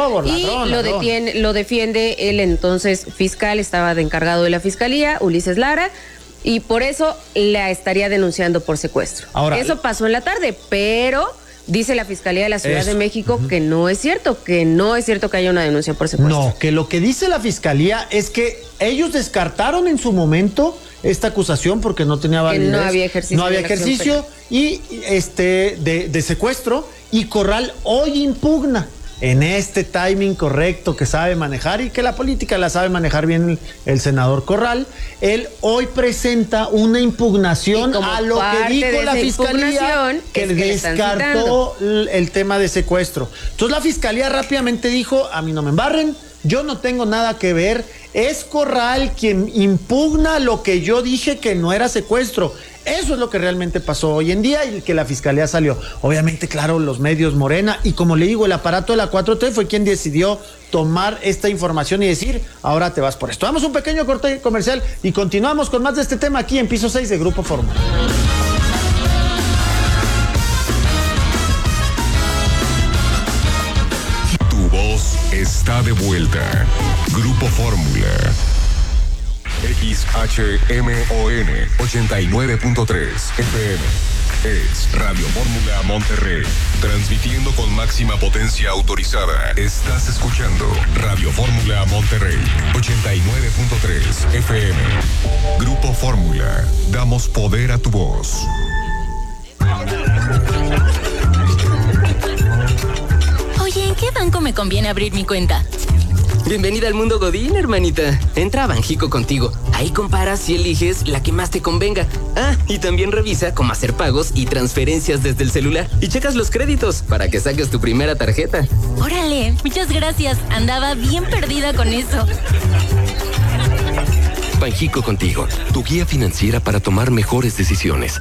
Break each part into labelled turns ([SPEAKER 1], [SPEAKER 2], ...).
[SPEAKER 1] robo, ladrón,
[SPEAKER 2] y
[SPEAKER 1] ladrón.
[SPEAKER 2] lo defiende el entonces fiscal, estaba de encargado de la fiscalía, Ulises Lara, y por eso la estaría denunciando por secuestro.
[SPEAKER 1] Ahora,
[SPEAKER 2] eso pasó en la tarde, pero dice la Fiscalía de la Ciudad de México que no es cierto, que haya una denuncia por secuestro.
[SPEAKER 1] No, que lo que dice la Fiscalía es que ellos descartaron en su momento esta acusación porque no tenía validez.
[SPEAKER 2] Que no había ejercicio.
[SPEAKER 1] No había ejercicio y de secuestro, y Corral hoy impugna en este timing correcto que sabe manejar y que la política la sabe manejar bien el senador Corral. Él hoy presenta una impugnación a lo que dijo la Fiscalía, que descartó el tema de secuestro. Entonces la Fiscalía rápidamente dijo: a mí no me embarren, yo no tengo nada que ver, es Corral quien impugna lo que yo dije que no era secuestro. Eso es lo que realmente pasó hoy en día y que la Fiscalía salió. Obviamente, claro, los medios Morena y, como le digo, el aparato de la 4T fue quien decidió tomar esta información y decir: ahora te vas por esto. Damos un pequeño corte comercial y continuamos con más de este tema aquí en Piso 6 de Grupo Fórmula.
[SPEAKER 3] Tu voz está de vuelta. Grupo Fórmula. XHMON 89.3 FM. Es Radio Fórmula Monterrey. Transmitiendo con máxima potencia autorizada. Estás escuchando Radio Fórmula Monterrey 89.3 FM. Grupo Fórmula. Damos poder a tu voz.
[SPEAKER 4] Oye, ¿en qué banco me conviene abrir mi cuenta?
[SPEAKER 5] Bienvenida al mundo Godín, hermanita. Entra a Banjico Contigo. Ahí comparas y eliges la que más te convenga. Ah, y también revisa cómo hacer pagos y transferencias desde el celular. Y checas los créditos para que saques tu primera tarjeta.
[SPEAKER 4] Órale, muchas gracias. Andaba bien perdida con eso.
[SPEAKER 6] Banjico Contigo, tu guía financiera para tomar mejores decisiones.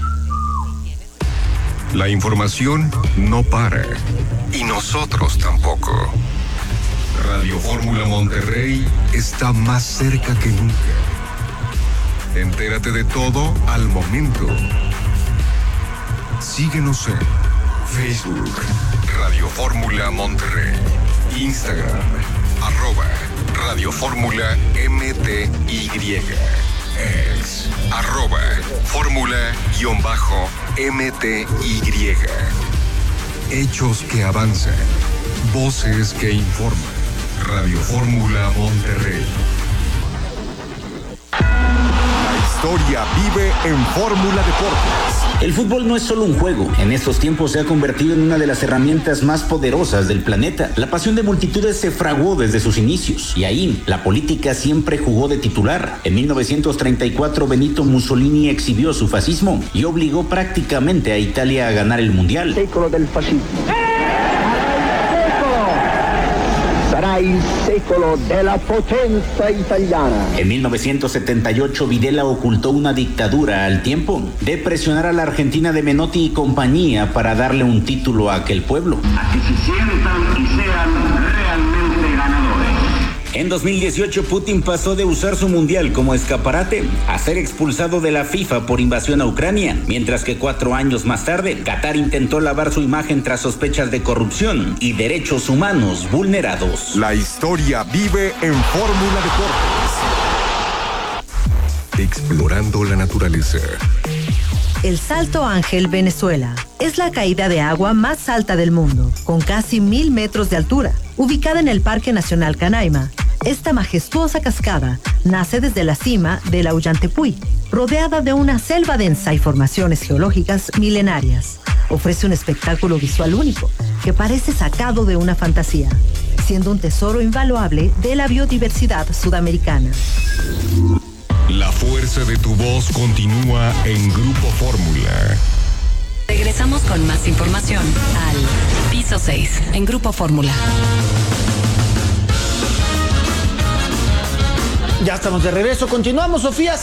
[SPEAKER 3] La información no para. Y nosotros tampoco. Radio Fórmula Monterrey está más cerca que nunca. Entérate de todo al momento. Síguenos en Facebook, Radio Fórmula Monterrey, Instagram, @Radio Fórmula MTY, ex, @Fórmula_MTY. Hechos que avanzan, voces que informan. Radio Fórmula Monterrey. La historia vive en Fórmula Deportes.
[SPEAKER 7] El fútbol no es solo un juego. En estos tiempos se ha convertido en una de las herramientas más poderosas del planeta. La pasión de multitudes se fraguó desde sus inicios. Y ahí, la política siempre jugó de titular. En 1934, Benito Mussolini exhibió su fascismo y obligó prácticamente a Italia a ganar el Mundial.
[SPEAKER 8] Secolo del fascismo. Sarà il secolo della potenza italiana.
[SPEAKER 7] En 1978, Videla ocultó una dictadura al tiempo de presionar a la Argentina de Menotti y compañía para darle un título a aquel pueblo.
[SPEAKER 9] A que se sientan y sean realmente ganadores.
[SPEAKER 7] En 2018, Putin pasó de usar su mundial como escaparate a ser expulsado de la FIFA por invasión a Ucrania, mientras que 4 años más tarde, Qatar intentó lavar su imagen tras sospechas de corrupción y derechos humanos vulnerados.
[SPEAKER 3] La historia vive en Fórmula Deportes. Explorando la naturaleza.
[SPEAKER 10] El Salto Ángel, Venezuela, es la caída de agua más alta del mundo, con casi 1000 metros de altura, ubicada en el Parque Nacional Canaima. Esta majestuosa cascada nace desde la cima del Aullantepui, rodeada de una selva densa y formaciones geológicas milenarias. Ofrece un espectáculo visual único, que parece sacado de una fantasía, siendo un tesoro invaluable de la biodiversidad sudamericana.
[SPEAKER 3] La fuerza de tu voz continúa en Grupo Fórmula.
[SPEAKER 4] Regresamos con más información al Piso 6 en Grupo Fórmula.
[SPEAKER 1] Ya estamos de regreso, continuamos, Sofía.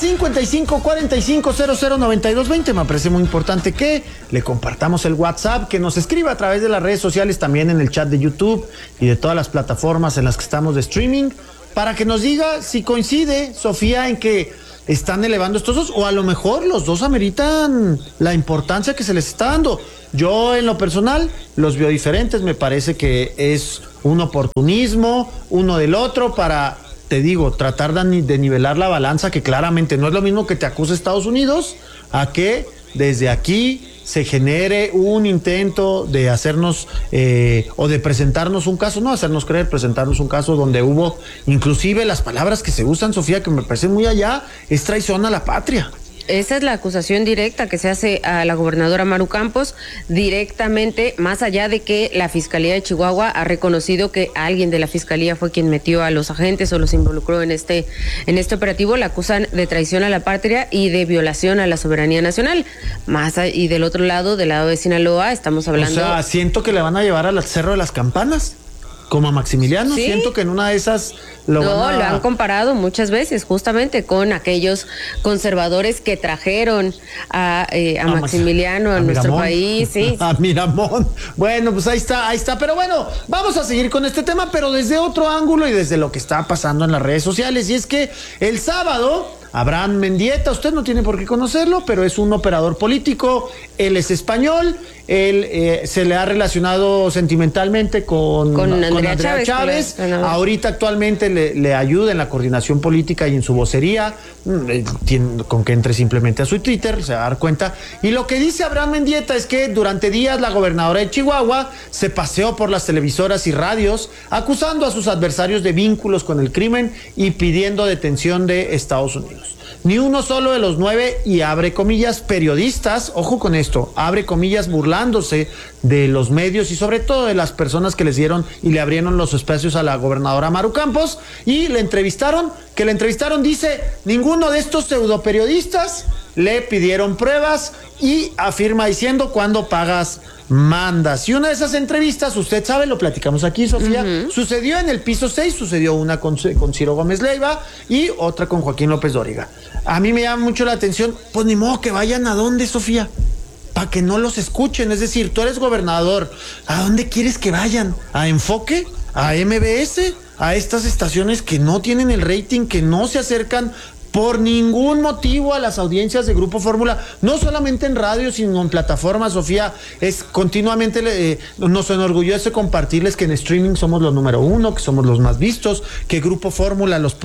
[SPEAKER 1] 5545009220. Me parece muy importante que le compartamos el WhatsApp, que nos escriba a través de las redes sociales, también en el chat de YouTube y de todas las plataformas en las que estamos de streaming, para que nos diga si coincide, Sofía, en que están elevando estos dos, o a lo mejor los dos ameritan la importancia que se les está dando. Yo, en lo personal, los veo diferentes. Me parece que es un oportunismo, uno del otro para, te digo, tratar de nivelar la balanza, que claramente no es lo mismo que te acuse Estados Unidos a que desde aquí se genere un intento de hacernos o de presentarnos un caso, no hacernos creer, presentarnos un caso donde hubo, inclusive las palabras que se usan, Sofía, que me parecen muy allá, es traición a la patria.
[SPEAKER 2] Esa es la acusación directa que se hace a la gobernadora Maru Campos, directamente, más allá de que la Fiscalía de Chihuahua ha reconocido que alguien de la Fiscalía fue quien metió a los agentes o los involucró en este operativo. La acusan de traición a la patria y de violación a la soberanía nacional. Y del otro lado, del lado de Sinaloa, estamos hablando...
[SPEAKER 1] O sea, siento que le van a llevar al Cerro de las Campanas, como a Maximiliano. ¿Sí? Siento que en una de esas lo
[SPEAKER 2] han comparado muchas veces justamente con aquellos conservadores que trajeron a Maximiliano a nuestro país. Sí.
[SPEAKER 1] A Miramón. Bueno, pues ahí está. Pero bueno, vamos a seguir con este tema, pero desde otro ángulo y desde lo que está pasando en las redes sociales. Y es que el sábado, Abraham Mendieta, usted no tiene por qué conocerlo, pero es un operador político, él es español, él se le ha relacionado sentimentalmente con Andrea Chávez. Ahorita actualmente le ayuda en la coordinación política y en su vocería, con que entre simplemente a su Twitter, se va a dar cuenta. Y lo que dice Abraham Mendieta es que durante días la gobernadora de Chihuahua se paseó por las televisoras y radios acusando a sus adversarios de vínculos con el crimen y pidiendo detención de Estados Unidos. Ni uno solo de los 9, y abre comillas, periodistas, ojo con esto, abre comillas, burlándose de los medios y sobre todo de las personas que les dieron y le abrieron los espacios a la gobernadora Maru Campos, y le entrevistaron, dice, ninguno de estos pseudoperiodistas le pidieron pruebas, y afirma diciendo, cuando pagas, mandas. Y una de esas entrevistas, usted sabe, lo platicamos aquí, Sofía, sucedió en el piso 6, sucedió una con Ciro Gómez Leiva y otra con Joaquín López Dóriga. A mí me llama mucho la atención, pues ni modo que vayan a dónde, Sofía, para que no los escuchen. Es decir, tú eres gobernador, ¿a dónde quieres que vayan? ¿A Enfoque? ¿A MBS? ¿A estas estaciones que no tienen el rating, que no se acercan por ningún motivo a las audiencias de Grupo Fórmula, no solamente en radio, sino en plataformas, Sofía? Es continuamente, nos enorgullece compartirles que en streaming somos los número 1, que somos los más vistos, que Grupo Fórmula, los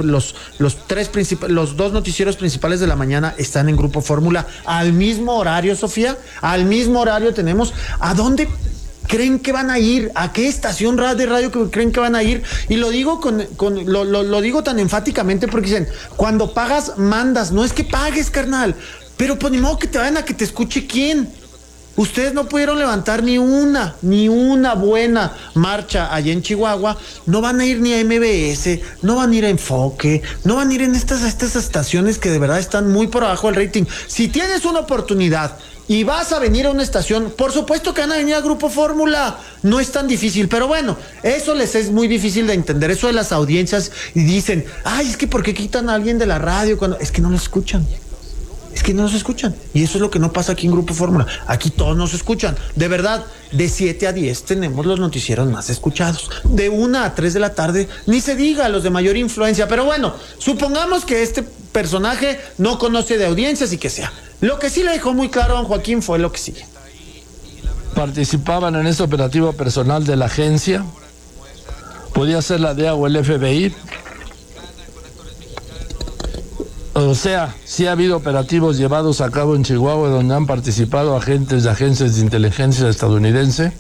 [SPEAKER 1] dos noticieros principales de la mañana están en Grupo Fórmula al mismo horario, Sofía, al mismo horario tenemos. ¿A dónde creen que van a ir? ¿A qué estación de radio creen que van a ir? Y lo digo lo digo tan enfáticamente porque dicen, cuando pagas, mandas. No es que pagues, carnal, pero pues ni modo que te vayan a que te escuche quién. Ustedes no pudieron levantar ni una buena marcha allá en Chihuahua. No van a ir ni a MBS, no van a ir a Enfoque, no van a ir en estas estaciones que de verdad están muy por abajo del rating. Si tienes una oportunidad y vas a venir a una estación, por supuesto que van a venir a Grupo Fórmula. No es tan difícil, pero bueno, eso les es muy difícil de entender, eso de las audiencias, y dicen, ay, es que ¿por qué quitan a alguien de la radio? Es que no los escuchan. Es que no nos escuchan. Y eso es lo que no pasa aquí en Grupo Fórmula. Aquí todos nos escuchan. De verdad, de 7 a 10 tenemos los noticieros más escuchados. De 1 a 3 de la tarde, ni se diga los de mayor influencia. Pero bueno, supongamos que este personaje no conoce de audiencias y que sea. Lo que sí le dejó muy claro a don Joaquín fue lo que sigue.
[SPEAKER 11] Participaban en este operativo personal de la agencia. Podía ser la DEA o el FBI. O sea, sí ha habido operativos llevados a cabo en Chihuahua donde han participado agentes de agencias de inteligencia estadounidense.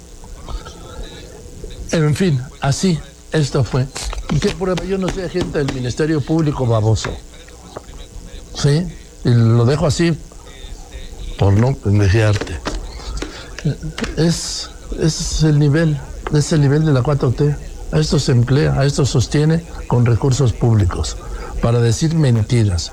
[SPEAKER 11] En fin, así, esto fue. ¿Qué prueba? Yo no soy agente del Ministerio Público, baboso. ¿Sí? Y lo dejo así, por no pendejearte. Es el nivel de la 4T. A esto se emplea, a esto sostiene con recursos públicos, para decir mentiras.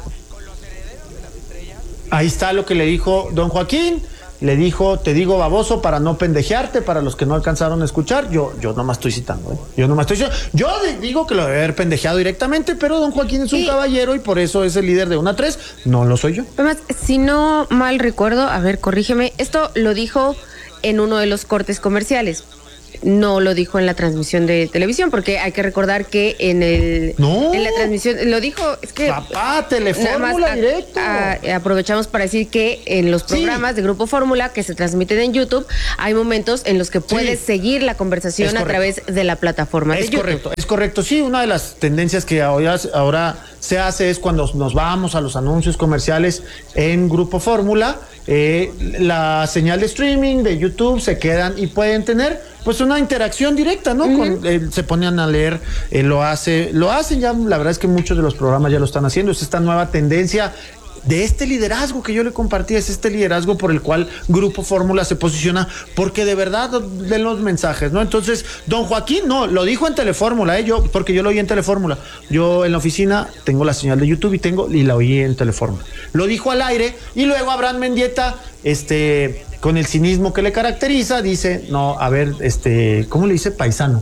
[SPEAKER 1] Ahí está lo que le dijo don Joaquín. Le dijo, te digo baboso para no pendejearte, para los que no alcanzaron a escuchar. Yo nomás estoy citando, Yo digo que lo debe haber pendejeado directamente, pero don Joaquín es un caballero y por eso es el líder de 1 a 3. No lo soy yo.
[SPEAKER 2] Además, si no mal recuerdo, a ver, corrígeme, esto lo dijo en uno de los cortes comerciales. no lo dijo en la transmisión de televisión, porque hay que recordar que en la transmisión lo dijo, es que
[SPEAKER 1] papá, Telefórmula directo.
[SPEAKER 2] Aprovechamos para decir que en los programas de Grupo Fórmula que se transmiten en YouTube hay momentos en los que puedes seguir la conversación a través de la plataforma de YouTube.
[SPEAKER 1] Es correcto. Sí, una de las tendencias que ahora se hace es cuando nos vamos a los anuncios comerciales en Grupo Fórmula, la señal de streaming de YouTube se quedan y pueden tener pues una interacción directa, ¿no? Se ponen a leer, lo hacen ya, la verdad es que muchos de los programas ya lo están haciendo, es esta nueva tendencia de este liderazgo que yo le compartí, es este liderazgo por el cual Grupo Fórmula se posiciona, porque de verdad den los mensajes, ¿no? Entonces, don Joaquín, no, lo dijo en Telefórmula, porque yo lo oí en Telefórmula. Yo en la oficina tengo la señal de YouTube y la oí en Telefórmula. Lo dijo al aire, y luego Abraham Mendieta, con el cinismo que le caracteriza, dice, no, a ver, ¿cómo le dice? Paisano,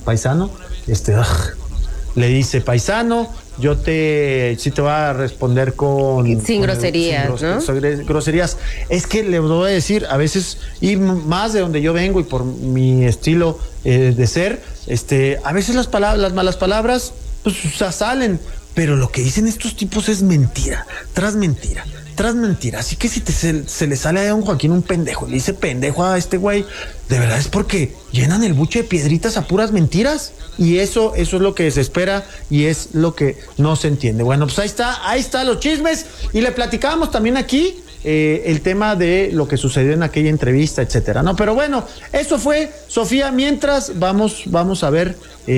[SPEAKER 1] le dice, paisano, yo sí te voy a responder sin
[SPEAKER 2] groserías, ¿no?
[SPEAKER 1] Groserías. Es que le voy a decir, a veces, y más de donde yo vengo y por mi estilo de ser, a veces las malas palabras, pues salen, pero lo que dicen estos tipos es mentira, tras mentira. Así que si se le sale a don Joaquín un pendejo, le dice pendejo a este güey, de verdad es porque llenan el buche de piedritas a puras mentiras, y eso es lo que se espera y es lo que no se entiende. Bueno, pues ahí está los chismes, y le platicábamos también aquí el tema de lo que sucedió en aquella entrevista, etcétera, ¿no? Pero bueno, eso fue, Sofía. Mientras vamos a ver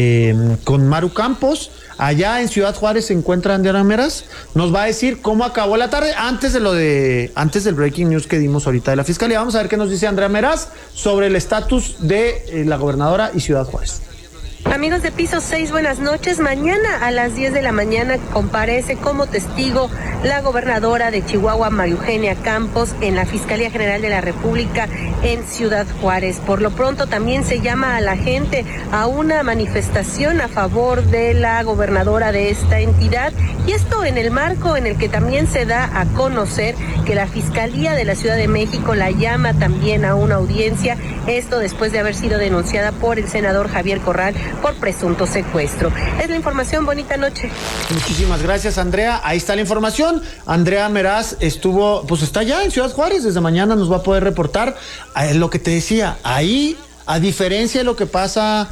[SPEAKER 1] con Maru Campos. Allá en Ciudad Juárez se encuentra Andrea Meraz, nos va a decir cómo acabó la tarde, antes del breaking news que dimos ahorita de la Fiscalía. Vamos a ver qué nos dice Andrea Meraz sobre el estatus de la gobernadora y Ciudad Juárez.
[SPEAKER 12] Amigos de Piso 6, buenas noches. Mañana a las 10 de la mañana comparece como testigo la gobernadora de Chihuahua, María Eugenia Campos, en la Fiscalía General de la República en Ciudad Juárez. Por lo pronto también se llama a la gente a una manifestación a favor de la gobernadora de esta entidad, y esto en el marco en el que también se da a conocer que la Fiscalía de la Ciudad de México la llama también a una audiencia, esto después de haber sido denunciada por el senador Javier Corral por presunto secuestro. Es la información, bonita noche.
[SPEAKER 1] Muchísimas gracias, Andrea. Ahí está la información. Andrea Meraz está ya en Ciudad Juárez, desde mañana nos va a poder reportar. Es lo que te decía, ahí, a diferencia de lo que pasa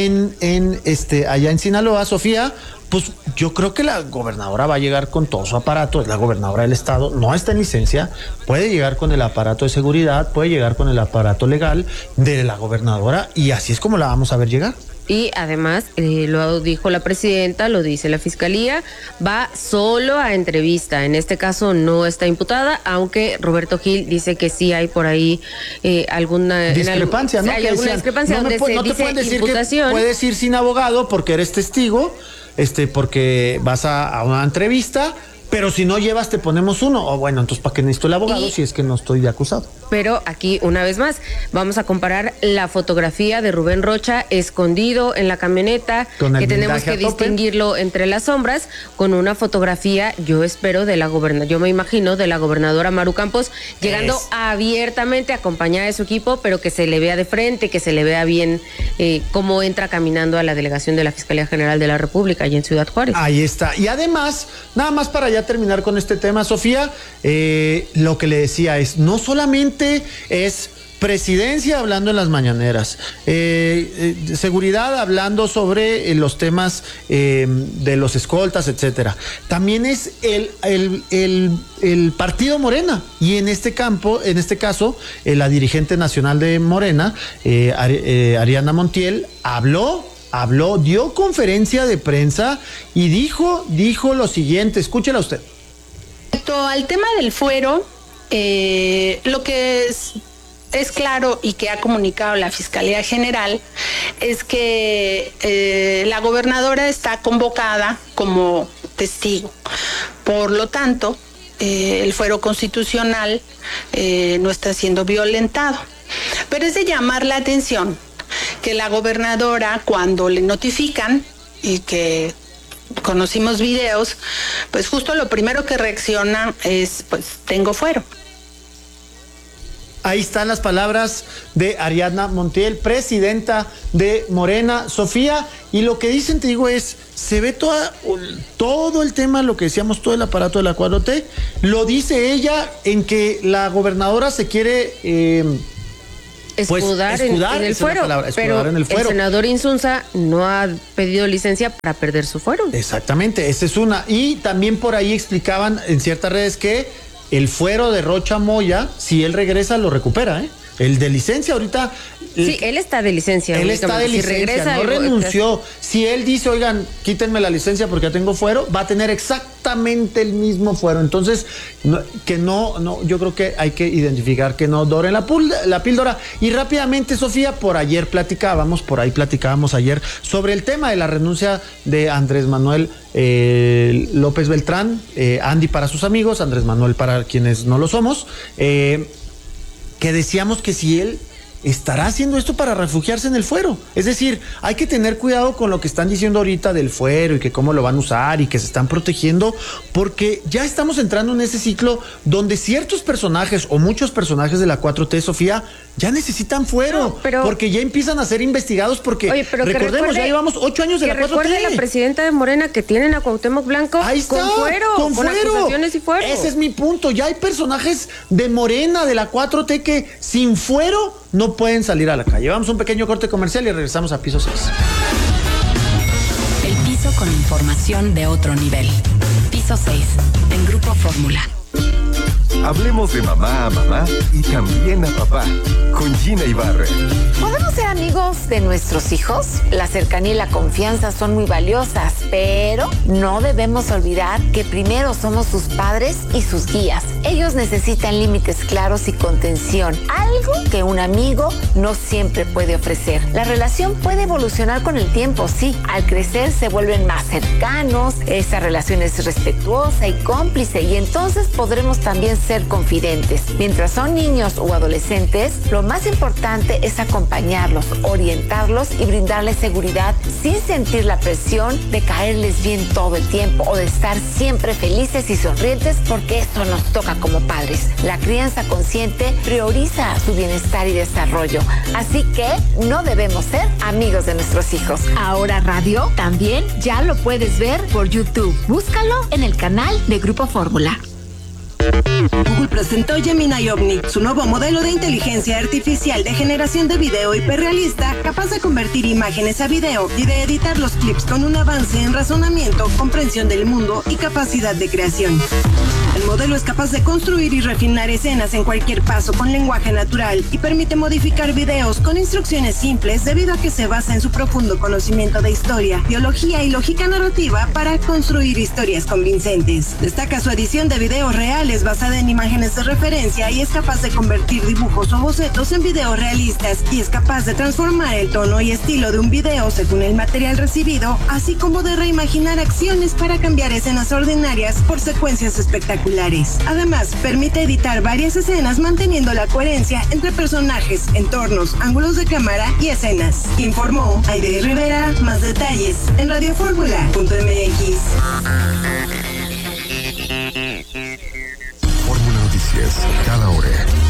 [SPEAKER 1] allá en Sinaloa, Sofía, pues yo creo que la gobernadora va a llegar con todo su aparato, es la gobernadora del estado, no está en licencia, puede llegar con el aparato de seguridad, puede llegar con el aparato legal de la gobernadora, y así es como la vamos a ver llegar.
[SPEAKER 2] Y además, lo dijo la presidenta, lo dice la Fiscalía, va solo a entrevista. En este caso no está imputada, aunque Roberto Gil dice que sí hay por ahí alguna
[SPEAKER 1] discrepancia, ¿no?
[SPEAKER 2] Hay alguna discrepancia donde se
[SPEAKER 1] no te
[SPEAKER 2] dice
[SPEAKER 1] pueden decir
[SPEAKER 2] imputación.
[SPEAKER 1] Que puedes ir sin abogado porque eres testigo, porque vas a una entrevista. Pero si no llevas, te ponemos uno. O bueno, entonces, ¿para qué necesito el abogado si es que no estoy de acusado?
[SPEAKER 2] Pero aquí, una vez más, vamos a comparar la fotografía de Rubén Rocha escondido en la camioneta, que tenemos que distinguirlo entre las sombras, con una fotografía, yo espero, yo me imagino, de la gobernadora Maru Campos, llegando abiertamente, acompañada de su equipo, pero que se le vea de frente, que se le vea bien cómo entra caminando a la delegación de la Fiscalía General de la República, allí en Ciudad Juárez.
[SPEAKER 1] Ahí está. Y además, nada más para ya terminar con este tema, Sofía, lo que le decía es, no solamente es presidencia hablando en las mañaneras, seguridad hablando sobre los temas de los escoltas, etcétera. También es el partido Morena, y en este caso, la dirigente nacional de Morena, Ariana Montiel, dio conferencia de prensa y dijo lo siguiente, escúchela usted.
[SPEAKER 13] Respecto al tema del fuero, lo que es claro y que ha comunicado la Fiscalía General es que la gobernadora está convocada como testigo. Por lo tanto, el fuero constitucional no está siendo violentado. Pero es de llamar la atención que la gobernadora, cuando le notifican y que conocimos videos, pues justo lo primero que reacciona es, pues tengo fuero.
[SPEAKER 1] Ahí están las palabras de Ariadna Montiel, presidenta de Morena, Sofía, y lo que dicen, te digo, es, se ve todo el tema, lo que decíamos, todo el aparato de la 4T, lo dice ella en que la gobernadora se quiere...
[SPEAKER 2] escudar en el fuero, pero el senador Insunza no ha pedido licencia para perder su fuero.
[SPEAKER 1] Exactamente, esa es una. Y también por ahí explicaban en ciertas redes que el fuero de Rocha Moya, si él regresa, lo recupera, ¿eh? El de licencia ahorita...
[SPEAKER 2] Sí, él está de licencia.
[SPEAKER 1] Él está de licencia, si regresa, no renunció. Si él dice, oigan, quítenme la licencia porque ya tengo fuero, va a tener exactamente el mismo fuero. Entonces, yo creo que hay que identificar que no doren la píldora. Y rápidamente, Sofía, por ahí platicábamos ayer sobre el tema de la renuncia de Andrés Manuel López Beltrán, Andy para sus amigos, Andrés Manuel para quienes no lo somos, que decíamos que si él estará haciendo esto para refugiarse en el fuero. Es decir, hay que tener cuidado con lo que están diciendo ahorita del fuero y que cómo lo van a usar y que se están protegiendo, porque ya estamos entrando en ese ciclo donde ciertos personajes o muchos personajes de la 4T, Sofía, ya necesitan fuero, porque ya empiezan a ser investigados porque, recordemos, ya llevamos 8 años de la 4T.
[SPEAKER 2] Recuerde la presidenta de Morena que tienen a Cuauhtémoc Blanco
[SPEAKER 1] ahí está,
[SPEAKER 2] con acusaciones y fuero.
[SPEAKER 1] Ese es mi punto, ya hay personajes de Morena, de la 4T que sin fuero no pueden salir a la calle. Vamos a un pequeño corte comercial y regresamos a Piso 6.
[SPEAKER 4] El piso con información de otro nivel. Piso 6, en Grupo Fórmula.
[SPEAKER 3] Hablemos de mamá a mamá y también a papá, con Gina Ibarra.
[SPEAKER 14] ¿Podemos ser amigos de nuestros hijos? La cercanía y la confianza son muy valiosas, pero no debemos olvidar que primero somos sus padres y sus guías. Ellos necesitan límites claros y contención, algo que un amigo no siempre puede ofrecer. La relación puede evolucionar con el tiempo, sí. Al crecer se vuelven más cercanos, esa relación es respetuosa y cómplice, y entonces podremos también ser confidentes. Mientras son niños o adolescentes, lo más importante es acompañarlos, orientarlos y brindarles seguridad sin sentir la presión de caerles bien todo el tiempo o de estar siempre felices y sonrientes, porque esto nos toca como padres. La crianza consciente prioriza su bienestar y desarrollo, así que no debemos ser amigos de nuestros hijos. Ahora Radio también ya lo puedes ver por YouTube. Búscalo en el canal de Grupo Fórmula.
[SPEAKER 15] Google presentó Gemini Omni, su nuevo modelo de inteligencia artificial de generación de video hiperrealista, capaz de convertir imágenes a video y de editar los clips con un avance en razonamiento, comprensión del mundo y capacidad de creación. El modelo es capaz de construir y refinar escenas en cualquier paso con lenguaje natural y permite modificar videos con instrucciones simples debido a que se basa en su profundo conocimiento de historia, biología y lógica narrativa para construir historias convincentes. Destaca su edición de videos reales basada en imágenes de referencia y es capaz de convertir dibujos o bocetos en videos realistas y es capaz de transformar el tono y estilo de un video según el material recibido, así como de reimaginar acciones para cambiar escenas ordinarias por secuencias espectaculares. Además, permite editar varias escenas manteniendo la coherencia entre personajes, entornos, ángulos de cámara y escenas. Informó Aide Rivera. Más detalles en radioformula.mx.
[SPEAKER 3] Fórmula Noticias, cada hora.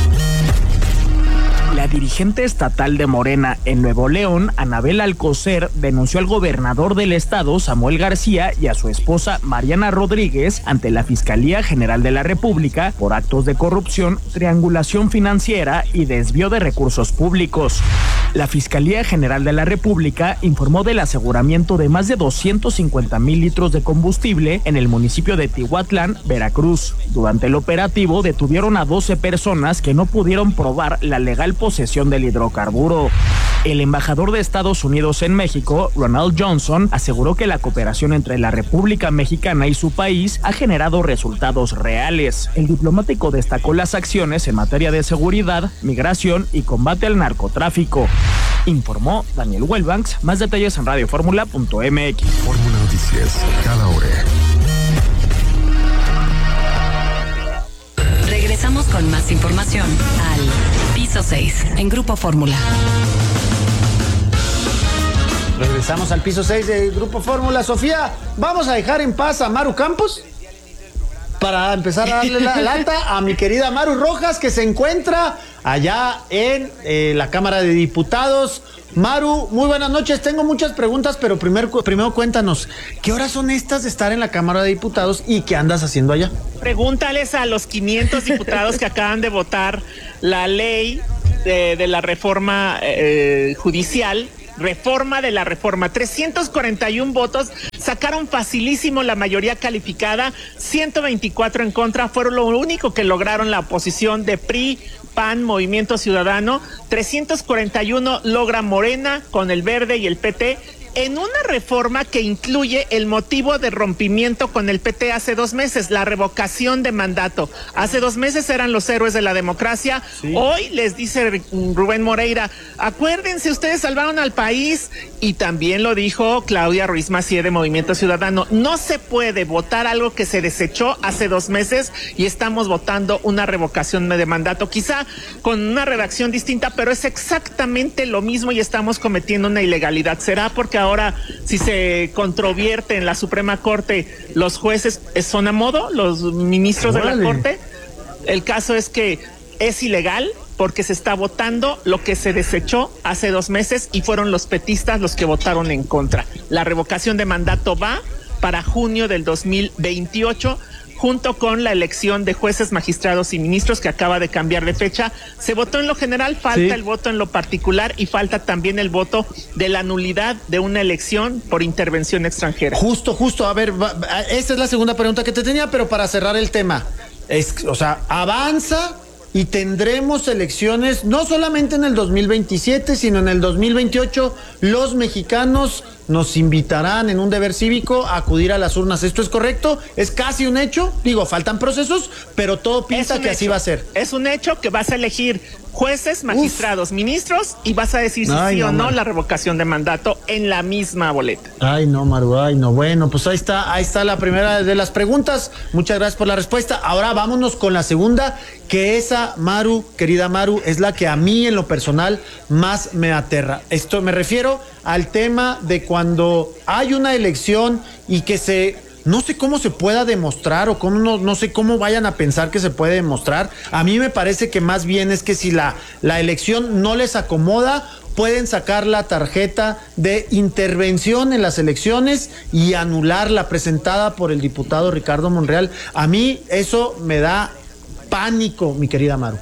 [SPEAKER 16] La dirigente estatal de Morena en Nuevo León, Anabel Alcocer, denunció al gobernador del estado, Samuel García, y a su esposa, Mariana Rodríguez, ante la Fiscalía General de la República por actos de corrupción, triangulación financiera y desvío de recursos públicos. La Fiscalía General de la República informó del aseguramiento de más de 250,000 litros de combustible en el municipio de Tihuatlán, Veracruz. Durante el operativo detuvieron a 12 personas que no pudieron probar la legal posesión del hidrocarburo. El embajador de Estados Unidos en México, Ronald Johnson, aseguró que la cooperación entre la República Mexicana y su país ha generado resultados reales. El diplomático destacó las acciones en materia de seguridad, migración y combate al narcotráfico. Informó Daniel Wellbanks. Más detalles en radioformula.mx.
[SPEAKER 3] Fórmula Noticias, cada hora.
[SPEAKER 4] Regresamos con más información al Piso 6 en Grupo Fórmula.
[SPEAKER 1] Regresamos al Piso 6 de Grupo Fórmula. Sofía, vamos a dejar en paz a Maru Campos para empezar a darle la lata a mi querida Maru Rojas, que se encuentra allá en la Cámara de Diputados. Maru, muy buenas noches. Tengo muchas preguntas, pero primero cuéntanos, ¿qué horas son estas de estar en la Cámara de Diputados y qué andas haciendo allá?
[SPEAKER 17] Pregúntales a los 500 diputados que acaban de votar la ley de la reforma judicial. Reforma de la reforma, 341 votos, sacaron facilísimo la mayoría calificada, 124 en contra, fueron lo único que lograron la oposición de PRI, PAN, Movimiento Ciudadano, 341 logra Morena con el Verde y el PT, en una reforma que incluye el motivo de rompimiento con el PT hace 2 meses, la revocación de mandato. Hace 2 meses eran los héroes de la democracia. Sí. Hoy les dice Rubén Moreira, acuérdense, ustedes salvaron al país. Y también lo dijo Claudia Ruiz Massieu de Movimiento Ciudadano. No se puede votar algo que se desechó hace 2 meses y estamos votando una revocación de mandato, quizá con una redacción distinta, pero es exactamente lo mismo y estamos cometiendo una ilegalidad. ¿Será porque ahora, si se controvierte en la Suprema Corte, los jueces son a modo, los ministros de la Corte? El caso es que es ilegal porque se está votando lo que se desechó hace 2 meses y fueron los petistas los que votaron en contra. La revocación de mandato va para junio del 2028, junto con la elección de jueces, magistrados y ministros que acaba de cambiar de fecha. Se votó en lo general, falta el voto en lo particular y falta también el voto de la nulidad de una elección por intervención extranjera.
[SPEAKER 1] Justo, a ver, esta es la segunda pregunta que te tenía, pero para cerrar el tema, avanza y tendremos elecciones no solamente en el 2027, sino en el 2028. Los mexicanos nos invitarán en un deber cívico a acudir a las urnas. ¿Esto es correcto? ¿Es casi un hecho? Digo, faltan procesos, pero todo pinta que así va a ser.
[SPEAKER 17] Es un hecho que vas a elegir jueces, magistrados, ministros y vas a decir si sí o no la revocación de mandato en la misma boleta.
[SPEAKER 1] Ay, no, Maru, ay, no. Bueno, pues ahí está la primera de las preguntas. Muchas gracias por la respuesta. Ahora vámonos con la segunda, que esa, Maru, querida Maru, es la que a mí en lo personal más me aterra. Esto me refiero al tema de cuando hay una elección y que no sé cómo se pueda demostrar o cómo no sé cómo vayan a pensar que se puede demostrar. A mí me parece que más bien es que si la elección no les acomoda, pueden sacar la tarjeta de intervención en las elecciones y anularla, presentada por el diputado Ricardo Monreal. A mí eso me da pánico, mi querida Maru.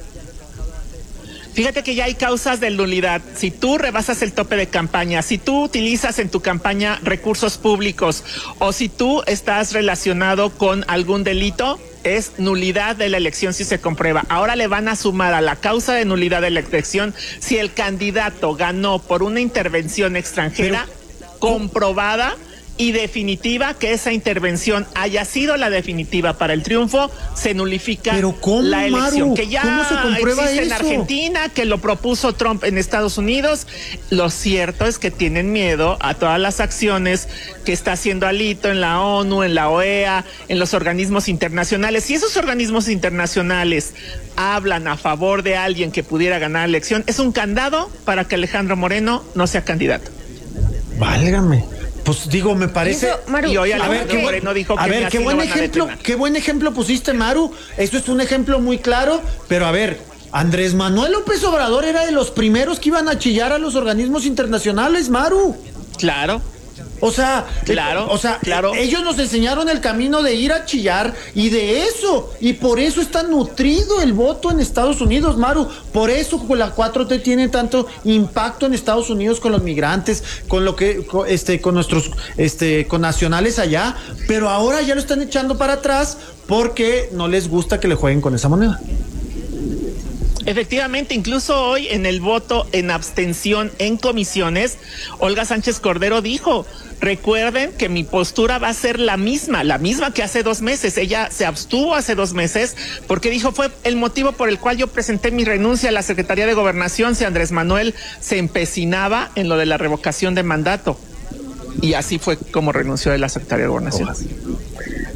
[SPEAKER 17] Fíjate que ya hay causas de nulidad. Si tú rebasas el tope de campaña, si tú utilizas en tu campaña recursos públicos o si tú estás relacionado con algún delito, es nulidad de la elección si se comprueba. Ahora le van a sumar a la causa de nulidad de la elección si el candidato ganó por una intervención extranjera comprobada y definitiva, que esa intervención haya sido la definitiva para el triunfo, se nulifica la elección.
[SPEAKER 1] Maru,
[SPEAKER 17] que ya
[SPEAKER 1] ¿cómo se comprueba
[SPEAKER 17] existe
[SPEAKER 1] eso?
[SPEAKER 17] en Argentina, que lo propuso Trump en Estados Unidos. Lo cierto es que tienen miedo a todas las acciones que está haciendo Alito en la ONU, en la OEA, en los organismos internacionales. Si esos organismos internacionales hablan a favor de alguien que pudiera ganar la elección, es un candado para que Alejandro Moreno no sea candidato.
[SPEAKER 1] Válgame. Pues digo, me parece.
[SPEAKER 2] Eso, Maru,
[SPEAKER 17] y hoy Alejandro Moreno dijo que
[SPEAKER 1] qué buen ejemplo pusiste, Maru. Esto es un ejemplo muy claro, pero a ver, Andrés Manuel López Obrador era de los primeros que iban a chillar a los organismos internacionales, Maru.
[SPEAKER 17] Claro.
[SPEAKER 1] O sea,
[SPEAKER 17] claro.
[SPEAKER 1] Ellos nos enseñaron el camino de ir a chillar y de eso, y por eso está nutrido el voto en Estados Unidos, Maru. Por eso la 4T tiene tanto impacto en Estados Unidos con los migrantes, con nuestros connacionales allá, pero ahora ya lo están echando para atrás porque no les gusta que le jueguen con esa moneda.
[SPEAKER 17] Efectivamente, incluso hoy en el voto en abstención en comisiones, Olga Sánchez Cordero dijo: recuerden que mi postura va a ser la misma que hace 2 meses. Ella se abstuvo hace 2 meses porque dijo, fue el motivo por el cual yo presenté mi renuncia a la Secretaría de Gobernación si Andrés Manuel se empecinaba en lo de la revocación de mandato. Y así fue como renunció de la Secretaría de Gobernación.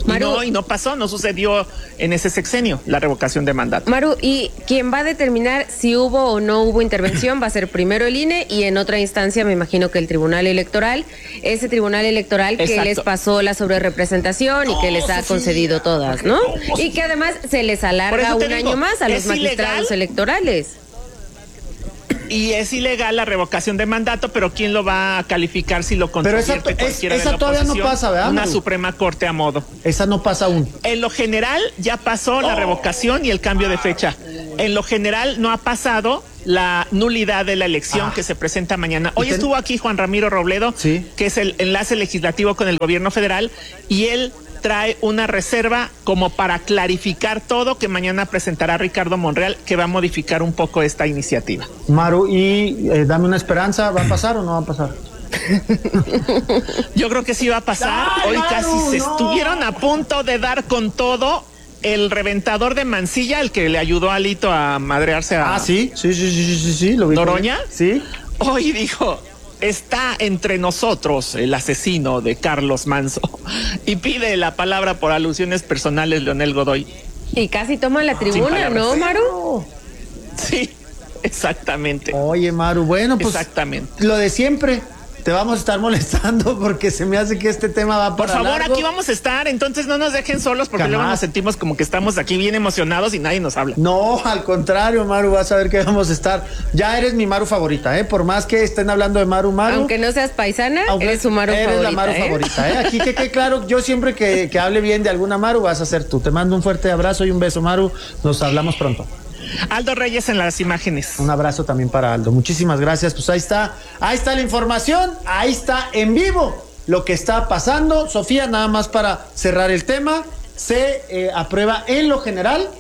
[SPEAKER 2] Maru,
[SPEAKER 17] y no pasó, no sucedió en ese sexenio la revocación de mandato.
[SPEAKER 2] Maru, y quien va a determinar si hubo o no hubo intervención va a ser primero el INE y en otra instancia me imagino que el Tribunal Electoral, ese Tribunal Electoral que les pasó la sobrerepresentación y que les ha concedido todas, ¿no? Y que además se les alarga un año más a los magistrados electorales.
[SPEAKER 17] Y es ilegal la revocación de mandato, pero ¿quién lo va a calificar si lo controvierte cualquiera de la oposición?
[SPEAKER 1] Todavía no pasa, ¿verdad?
[SPEAKER 17] Una Suprema Corte a modo.
[SPEAKER 1] Esa no pasa aún.
[SPEAKER 17] En lo general ya pasó la revocación y el cambio de fecha. En lo general no ha pasado la nulidad de la elección que se presenta mañana. Hoy estuvo aquí Juan Ramiro Robledo, que es el enlace legislativo con el gobierno federal, y él trae una reserva como para clarificar todo que mañana presentará Ricardo Monreal, que va a modificar un poco esta iniciativa.
[SPEAKER 1] Maru, y dame una esperanza, ¿va a pasar o no va a pasar?
[SPEAKER 17] Yo creo que sí va a pasar. Hoy Maru, casi se estuvieron a punto de dar con todo. El reventador de Mancilla, el que le ayudó a Alito a madrearse a...
[SPEAKER 1] Sí, lo vi.
[SPEAKER 17] ¿Noroña?
[SPEAKER 1] Sí.
[SPEAKER 17] Hoy dijo... Está entre nosotros el asesino de Carlos Manso y pide la palabra por alusiones personales Leonel Godoy.
[SPEAKER 2] Y casi toma la tribuna, ¿no, Maru?
[SPEAKER 17] Sí, exactamente.
[SPEAKER 1] Oye, Maru, bueno, pues
[SPEAKER 17] exactamente.
[SPEAKER 1] Lo de siempre. Te vamos a estar molestando porque se me hace que este tema va para
[SPEAKER 17] Por favor,
[SPEAKER 1] largo.
[SPEAKER 17] Aquí vamos a estar, entonces no nos dejen solos porque luego nos sentimos como que estamos aquí bien emocionados y nadie nos habla.
[SPEAKER 1] No, al contrario, Maru, vas a ver que vamos a estar. Ya eres mi Maru favorita, por más que estén hablando de Maru.
[SPEAKER 2] Aunque no seas paisana, eres su Maru favorita.
[SPEAKER 1] Eres la Maru favorita, Aquí que claro, yo siempre que hable bien de alguna Maru vas a ser tú. Te mando un fuerte abrazo y un beso, Maru. Nos hablamos pronto.
[SPEAKER 17] Aldo Reyes en las imágenes.
[SPEAKER 1] Un abrazo también para Aldo. Muchísimas gracias. Pues ahí está la información, ahí está en vivo lo que está pasando. Sofía, nada más para cerrar el tema, se aprueba en lo general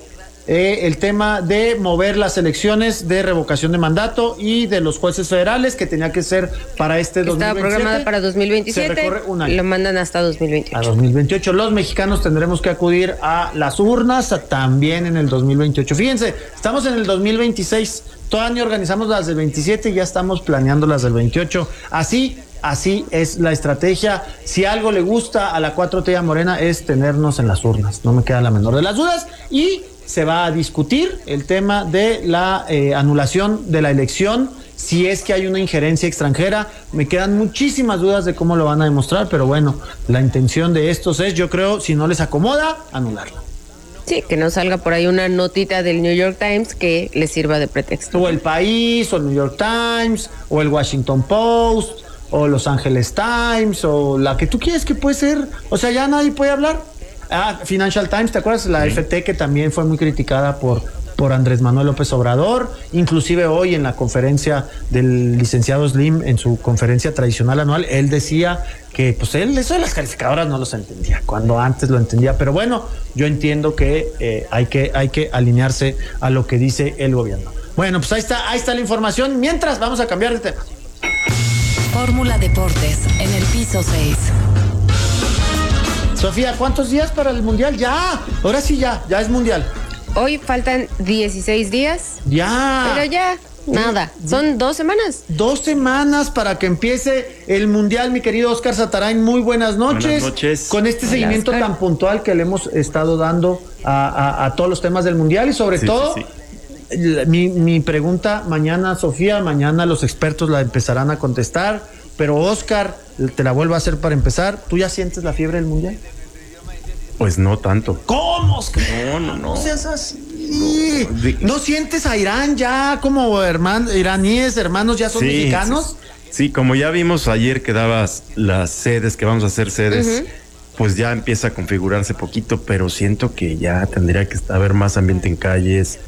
[SPEAKER 1] el tema de mover las elecciones de revocación de mandato y de los jueces federales, que tenía que ser para este 2027.
[SPEAKER 2] Estaba programada para 2027.
[SPEAKER 1] Se recorre un año.
[SPEAKER 2] Lo mandan hasta 2028.
[SPEAKER 1] A 2028. Los mexicanos tendremos que acudir a las urnas también en el 2028. Fíjense, estamos en el 2026. Todo año organizamos las del 27 y ya estamos planeando las del 28. Así es la estrategia. Si algo le gusta a la 4T a Morena es tenernos en las urnas. No me queda la menor de las dudas. Y se va a discutir el tema de la anulación de la elección, si es que hay una injerencia extranjera. Me quedan muchísimas dudas de cómo lo van a demostrar, pero bueno, la intención de estos es, yo creo, si no les acomoda, anularla.
[SPEAKER 2] Sí, que no salga por ahí una notita del New York Times que les sirva de pretexto.
[SPEAKER 1] O El País, o el New York Times, o el Washington Post, o Los Angeles Times, o la que tú quieres, que puede ser. O sea, ya nadie puede hablar. Financial Times, ¿te acuerdas? La FT, que también fue muy criticada por Andrés Manuel López Obrador. Inclusive hoy en la conferencia del licenciado Slim, en su conferencia tradicional anual, él decía que pues él eso de las calificadoras no los entendía, cuando antes lo entendía. Pero bueno, yo entiendo que hay que alinearse a lo que dice el gobierno. Bueno, pues ahí está la información. Mientras, vamos a cambiar de tema.
[SPEAKER 4] Fórmula Deportes en el piso 6.
[SPEAKER 1] Sofía, ¿cuántos días para el Mundial? Ya, ahora sí ya es Mundial.
[SPEAKER 2] Hoy faltan 16 días.
[SPEAKER 1] Ya.
[SPEAKER 2] Pero ya, nada, son 2 semanas.
[SPEAKER 1] 2 semanas para que empiece el Mundial, mi querido Oscar Satarain. Muy buenas noches.
[SPEAKER 18] Buenas noches.
[SPEAKER 1] Con este seguimiento tan puntual que le hemos estado dando a todos los temas del Mundial y sobre todo... Sí. Mi pregunta mañana, Sofía, mañana los expertos la empezarán a contestar, pero Oscar, te la vuelvo a hacer para empezar. ¿Tú ya sientes la fiebre del Mundial?
[SPEAKER 18] Pues no tanto.
[SPEAKER 1] ¿Cómo, Oscar?
[SPEAKER 18] No.
[SPEAKER 1] No seas así. ¿No sientes a Irán ya como iraníes, hermanos, ya son mexicanos?
[SPEAKER 18] Sí, como ya vimos ayer que dabas las sedes, que vamos a hacer sedes, pues ya empieza a configurarse poquito, pero siento que ya tendría que haber más ambiente en calles.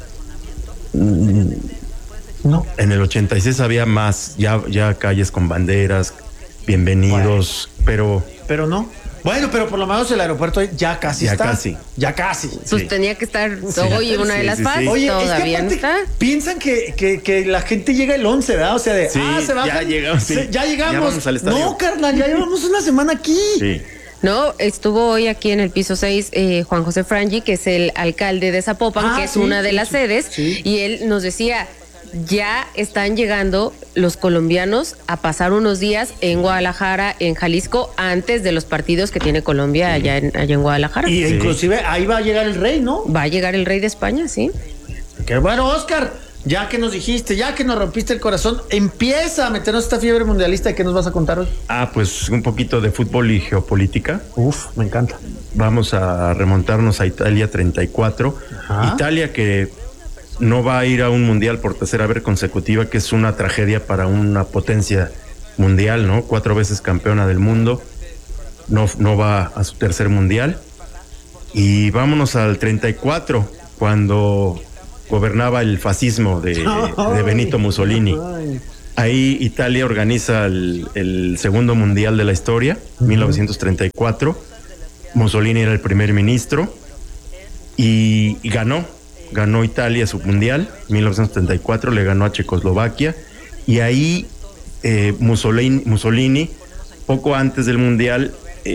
[SPEAKER 18] No. En el 86 había más, ya calles con banderas, bienvenidos, bueno,
[SPEAKER 1] pero no. Bueno, pero por lo menos el aeropuerto ya casi está. Ya casi.
[SPEAKER 2] Pues tenía que estar hoy una de las fases.
[SPEAKER 1] Oye,
[SPEAKER 2] todavía
[SPEAKER 1] es que
[SPEAKER 2] no está.
[SPEAKER 1] Piensan que la gente llega el 11, ¿verdad? O sea, se bajan.
[SPEAKER 18] Ya llegamos.
[SPEAKER 1] Ya llegamos.
[SPEAKER 18] Ya vamos al estadio.
[SPEAKER 1] No, carnal, ya llevamos una semana aquí.
[SPEAKER 18] Sí.
[SPEAKER 2] No, estuvo hoy aquí en el piso 6 Juan José Frangi, que es el alcalde de Zapopan, que es una de las sedes, y él nos decía, ya están llegando los colombianos a pasar unos días en Guadalajara, en Jalisco, antes de los partidos que tiene Colombia allá en Guadalajara.
[SPEAKER 1] Y inclusive ahí va a llegar el rey, ¿no?
[SPEAKER 2] Va a llegar el rey de España, sí.
[SPEAKER 1] Qué bueno, Oscar, ya que nos dijiste, ya que nos rompiste el corazón, empieza a meternos esta fiebre mundialista. ¿Qué nos vas a contar hoy?
[SPEAKER 18] Pues un poquito de fútbol y geopolítica.
[SPEAKER 1] Uf, me encanta.
[SPEAKER 18] Vamos a remontarnos a Italia 34. Ajá. Italia que no va a ir a un mundial por tercera vez consecutiva, que es una tragedia para una potencia mundial, ¿no? 4 veces campeona del mundo. No va a su tercer mundial. Y vámonos al 34, cuando gobernaba el fascismo de Benito Mussolini. Ahí Italia organiza el segundo mundial de la historia, 1934. Mussolini era el primer ministro y ganó Italia su mundial, 1934, le ganó a Checoslovaquia. Y ahí Mussolini, poco antes del mundial,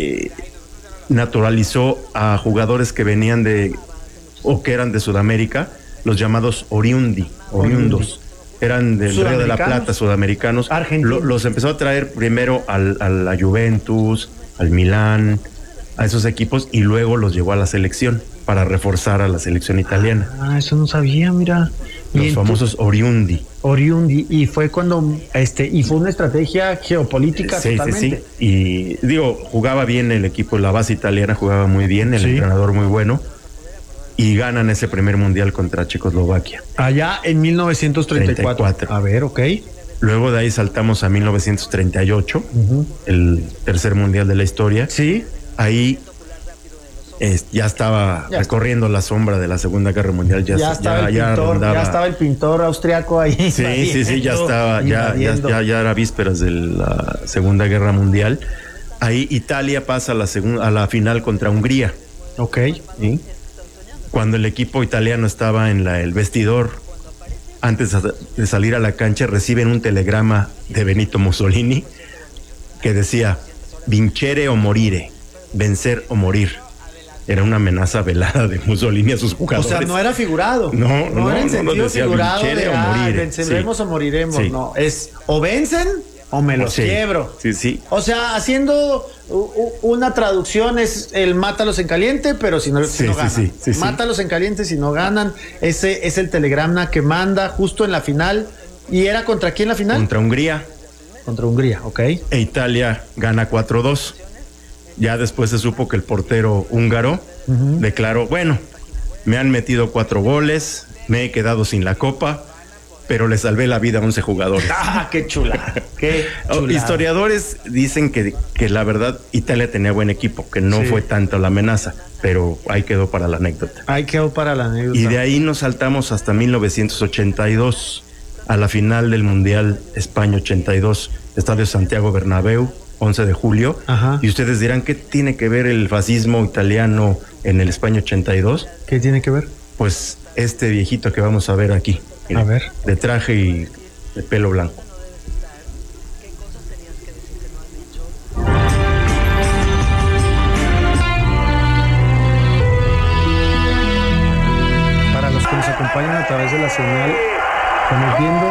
[SPEAKER 18] naturalizó a jugadores que venían o que eran de Sudamérica, los llamados oriundos. Eran del Río de la Plata, sudamericanos. Los empezó a traer primero a la Juventus, al Milán, a esos equipos, y luego los llevó a la selección para reforzar a la selección italiana.
[SPEAKER 1] Eso no sabía, mira.
[SPEAKER 18] Los famosos oriundi.
[SPEAKER 1] Y fue cuando, y fue una estrategia geopolítica totalmente.
[SPEAKER 18] Sí. Y jugaba bien el equipo, la base italiana jugaba muy bien, el entrenador muy bueno. Y ganan ese primer mundial contra Checoslovaquia.
[SPEAKER 1] Allá en 1934. A ver, ok.
[SPEAKER 18] Luego de ahí saltamos a 1938, el tercer mundial de la historia.
[SPEAKER 1] Sí.
[SPEAKER 18] Ahí ya estaba recorriendo la sombra de la Segunda Guerra Mundial. Ya
[SPEAKER 1] estaba el pintor austriaco ahí.
[SPEAKER 18] Sí, ya estaba, ya era vísperas de la Segunda Guerra Mundial. Ahí Italia pasa a la final contra Hungría.
[SPEAKER 1] Ok.
[SPEAKER 18] ¿Sí? Cuando el equipo italiano estaba en el vestidor, antes de salir a la cancha, reciben un telegrama de Benito Mussolini que decía: vincere o morire, vencer o morir. Era una amenaza velada de Mussolini a sus jugadores.
[SPEAKER 1] O sea, no era figurado.
[SPEAKER 18] No
[SPEAKER 1] era en sentido
[SPEAKER 18] decía
[SPEAKER 1] figurado
[SPEAKER 18] vincere o morir.
[SPEAKER 1] Venceremos o moriremos. Sí. No, es o vencen o me los quiebro.
[SPEAKER 18] Sí.
[SPEAKER 1] O sea, haciendo una traducción es el mátalos en caliente, pero si no ganan. Sí. Mátalos en caliente si no ganan. Ese es el telegrama que manda justo en la final. ¿Y era contra quién la final?
[SPEAKER 18] Contra Hungría.
[SPEAKER 1] Contra Hungría, ok.
[SPEAKER 18] E Italia gana 4-2. Ya después se supo que el portero húngaro declaró: bueno, me han metido 4 goles, me he quedado sin la copa, pero le salvé la vida a 11 jugadores.
[SPEAKER 1] ¡Ah, qué chula! ¡Qué chula!
[SPEAKER 18] Historiadores dicen que la verdad Italia tenía buen equipo, que no fue tanto la amenaza, pero ahí quedó para la anécdota. Y de ahí nos saltamos hasta 1982, a la final del Mundial España 82, Estadio Santiago Bernabéu, 11 de julio.
[SPEAKER 1] Ajá.
[SPEAKER 18] Y ustedes dirán, ¿qué tiene que ver el fascismo italiano en el España 82?
[SPEAKER 1] ¿Qué tiene que ver?
[SPEAKER 18] Pues este viejito que vamos a ver aquí.
[SPEAKER 1] A ver.
[SPEAKER 18] De traje y de pelo blanco.
[SPEAKER 1] Para los que nos acompañan a través de la señal, estamos viendo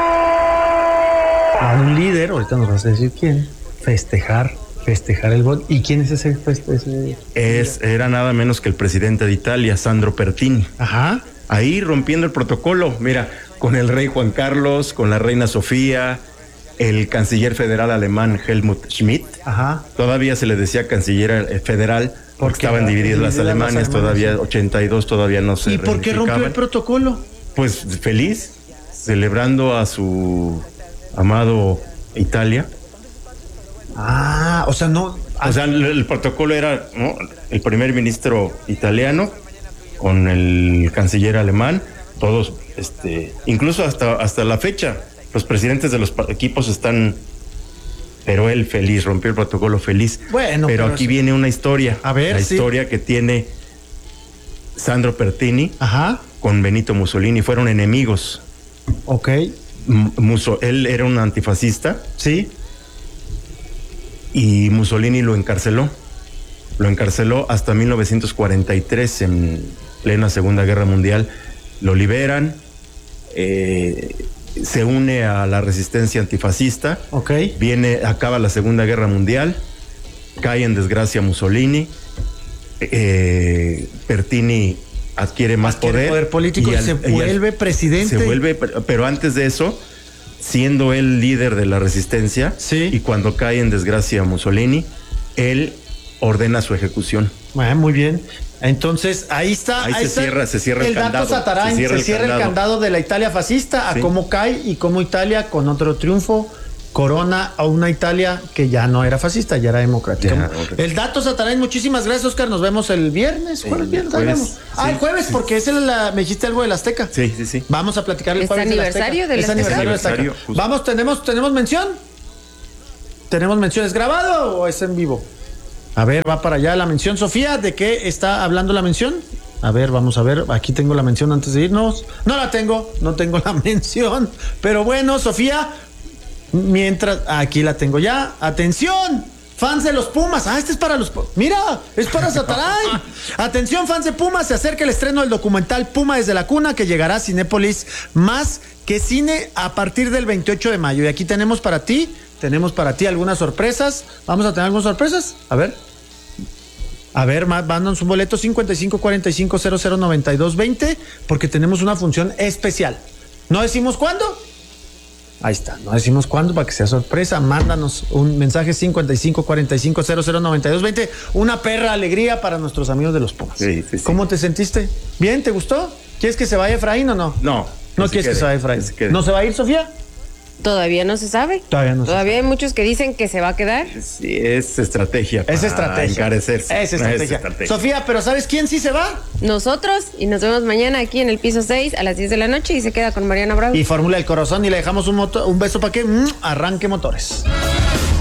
[SPEAKER 1] a un líder, ahorita nos vas a decir quién, festejar el gol. ¿Y quién es ese?
[SPEAKER 18] Era nada menos que el presidente de Italia, Sandro Pertini.
[SPEAKER 1] Ajá.
[SPEAKER 18] Ahí rompiendo el protocolo, mira, con el rey Juan Carlos, con la reina Sofía, el canciller federal alemán Helmut Schmidt.
[SPEAKER 1] Ajá.
[SPEAKER 18] Todavía se le decía canciller federal porque estaban divididas las Alemanias, todavía 82 todavía no se
[SPEAKER 1] reunificaban. ¿Y por qué rompió el protocolo?
[SPEAKER 18] Pues feliz, celebrando a su amado Italia.
[SPEAKER 1] O sea, no.
[SPEAKER 18] O sea, el protocolo era, ¿no?, el primer ministro italiano con el canciller alemán, todos, incluso hasta la fecha, los presidentes de los equipos están, pero él feliz, rompió el protocolo feliz.
[SPEAKER 1] Bueno,
[SPEAKER 18] pero aquí viene una historia.
[SPEAKER 1] A ver,
[SPEAKER 18] la historia que tiene Sandro Pertini con Benito Mussolini, fueron enemigos.
[SPEAKER 1] Ok.
[SPEAKER 18] Él era un antifascista.
[SPEAKER 1] Sí.
[SPEAKER 18] Y Mussolini lo encarceló hasta 1943, en plena Segunda Guerra Mundial. Lo liberan, se une a la resistencia antifascista.
[SPEAKER 1] Okay.
[SPEAKER 18] Acaba la Segunda Guerra Mundial, cae en desgracia Mussolini, Pertini adquiere poder
[SPEAKER 1] político y se vuelve presidente.
[SPEAKER 18] Se vuelve, pero antes de eso, siendo él líder de la resistencia, y cuando cae en desgracia Mussolini, él ordena su ejecución.
[SPEAKER 1] Muy bien. Entonces, ahí está.
[SPEAKER 18] Se cierra el candado.
[SPEAKER 1] Dato Satarain, se cierra el candado de la Italia fascista, a cómo cae y cómo Italia, con otro triunfo, corona a una Italia que ya no era fascista, ya era democrática. El dato Satarain, muchísimas gracias, Oscar. Nos vemos el viernes. El jueves, porque me dijiste algo del Azteca.
[SPEAKER 18] Sí.
[SPEAKER 1] Vamos a platicar el jueves.
[SPEAKER 2] Aniversario del Azteca.
[SPEAKER 1] Aniversario del Azteca. Vamos, ¿tenemos mención? ¿Tenemos mención? ¿Es grabado o es en vivo? A ver, va para allá la mención. Sofía, ¿de qué está hablando la mención? A ver, vamos a ver. Aquí tengo la mención antes de irnos. No tengo la mención. Pero bueno, Sofía, mientras... Aquí la tengo ya. ¡Atención! Fans de los Pumas. Este es para los... Mira, es para Satarain. Atención, fans de Pumas. Se acerca el estreno del documental Puma desde la cuna, que llegará a Cinépolis más que cine a partir del 28 de mayo. Y aquí tenemos para ti algunas sorpresas. ¿Vamos a tener algunas sorpresas? A ver, mándanos un boleto 5545009220 porque tenemos una función especial. ¿No decimos cuándo? Ahí está, no decimos cuándo para que sea sorpresa. Mándanos un mensaje 5545009220. Una perra alegría para nuestros amigos de los Pumas.
[SPEAKER 18] Sí.
[SPEAKER 1] ¿Cómo te sentiste? ¿Bien? ¿Te gustó? ¿Quieres que se vaya Efraín o no?
[SPEAKER 18] No
[SPEAKER 1] quieres que se vaya Efraín. ¿No se va a ir, Sofía?
[SPEAKER 2] Todavía no se sabe. Todavía hay muchos que dicen que se va a quedar.
[SPEAKER 18] Sí, es estrategia.
[SPEAKER 1] Es estrategia.
[SPEAKER 18] Encarecerse.
[SPEAKER 1] Es estrategia. Sofía, pero ¿sabes quién sí se va?
[SPEAKER 2] Nosotros, y nos vemos mañana aquí en el piso 6 a las 10 de la noche y se queda con Mariana Bravo.
[SPEAKER 1] Y Fórmula del Corazón y le dejamos un beso para que arranque motores.